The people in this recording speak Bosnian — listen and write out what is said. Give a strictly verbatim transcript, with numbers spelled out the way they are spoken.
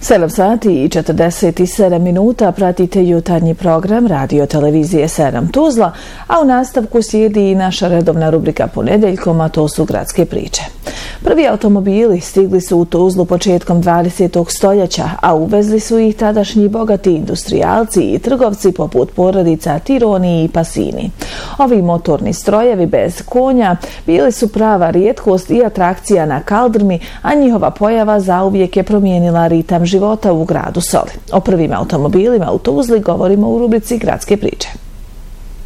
sedam sati i četrdeset sedam minuta pratite jutarnji program Radio Televizije sedam Tuzla, a u nastavku slijedi i naša redovna rubrika Ponedeljkom, a to su gradske priče. Prvi automobili stigli su u Tuzlu početkom dvadesetog stoljeća, a uvezli su ih tadašnji bogati industrijalci i trgovci poput porodica Tironi i Pasini. Ovi motorni strojevi bez konja bili su prava rijetkost i atrakcija na kaldrmi, a njihova pojava zauvijek je promijenila ritam života u gradu Soli. O prvim automobilima u Tuzli govorimo u rubrici Gradske priče.